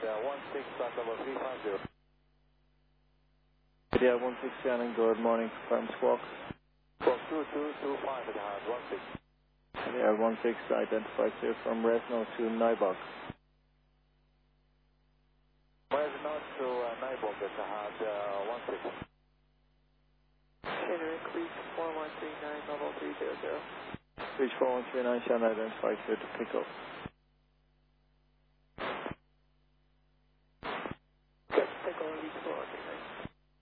16.350. India 16 Shannon, good morning, confirm squawk. Squawk 2225 at the hard 16. India 16 identified here from Resno to Nybok. Resno to Nybok at the hard 16. Shannon, reach 4139 level 300. Reach 4139 Shannon identified here to pick up.